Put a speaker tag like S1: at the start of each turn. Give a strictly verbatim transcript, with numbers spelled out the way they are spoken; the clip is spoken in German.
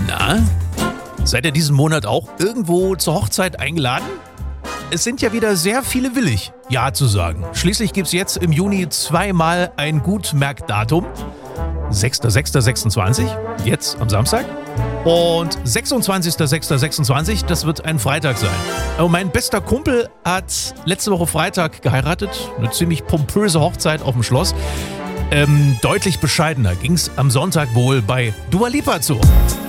S1: Na, seid ihr diesen Monat auch irgendwo zur Hochzeit eingeladen? Es sind ja wieder sehr viele willig, Ja zu sagen. Schließlich gibt's jetzt im Juni zweimal ein Gutmerkdatum. sechster sechster sechsundzwanzig, jetzt am Samstag. Und sechsundzwanzigster sechster sechsundzwanzig, das wird ein Freitag sein. Aber mein bester Kumpel hat letzte Woche Freitag geheiratet. Eine ziemlich pompöse Hochzeit auf dem Schloss. Ähm, deutlich bescheidener ging's am Sonntag wohl bei Dua Lipa zu.